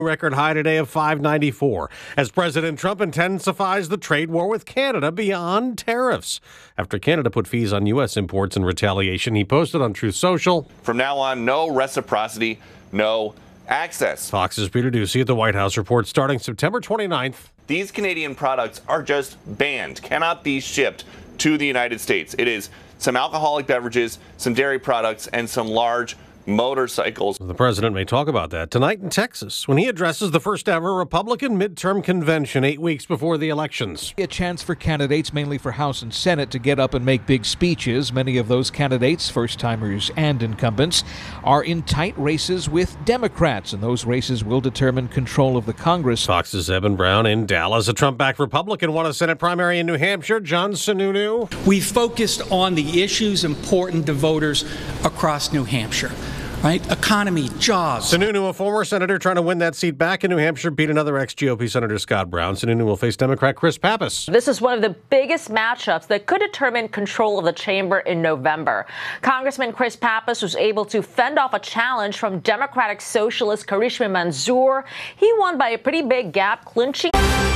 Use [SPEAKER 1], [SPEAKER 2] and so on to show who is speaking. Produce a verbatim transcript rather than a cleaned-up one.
[SPEAKER 1] Record high today of five ninety-four as President Trump intensifies the trade war with Canada beyond tariffs. After Canada put fees on U S imports in retaliation, he posted on Truth Social,
[SPEAKER 2] "From now on, no reciprocity, no access."
[SPEAKER 1] Fox's Peter Doocy at the White House reports starting September twenty-ninth.
[SPEAKER 2] These Canadian products are just banned, cannot be shipped to the United States. It is some alcoholic beverages, some dairy products, and some large motorcycles.
[SPEAKER 1] The president may talk about that tonight in Texas when he addresses the first ever Republican midterm convention eight weeks before the elections.
[SPEAKER 3] A chance for candidates, mainly for House and Senate, to get up and make big speeches. Many of those candidates, first-timers and incumbents, are in tight races with Democrats, and those races will determine control of the Congress.
[SPEAKER 1] Fox's Evan Brown in Dallas. A Trump-backed Republican won a Senate primary in New Hampshire. John Sununu.
[SPEAKER 4] We focused on the issues important to voters across New Hampshire. Right? Economy, jobs.
[SPEAKER 1] Sununu, a former senator trying to win that seat back in New Hampshire, beat another ex-G O P Senator Scott Brown. Sununu will face Democrat Chris Pappas.
[SPEAKER 5] This is one of the biggest matchups that could determine control of the chamber in November. Congressman Chris Pappas was able to fend off a challenge from Democratic Socialist Karishma Manzoor. He won by a pretty big gap, clinching